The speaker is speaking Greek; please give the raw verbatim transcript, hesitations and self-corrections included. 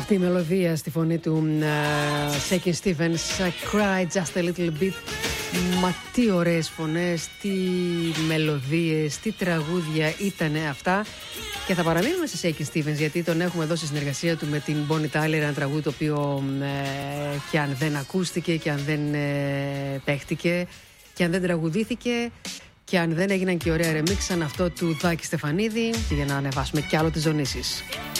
Αυτή η μελωδία στη φωνή του uh, Shakin' Stevens, Cry Just a Little Bit. Μα τι ωραίες φωνές, τι μελωδίες, τι τραγούδια ήταν αυτά. Και θα παραμείνουμε σε Shakin' Stevens, γιατί τον έχουμε εδώ στη συνεργασία του με την Bonnie Tyler, ένα τραγούδι το οποίο ε, και αν δεν ακούστηκε και αν δεν ε, παίχτηκε και αν δεν τραγουδήθηκε και αν δεν έγιναν και ωραία remix σαν αυτό του Δάκη Στεφανίδη, και για να ανεβάσουμε κι άλλο τις ζωνήσεις.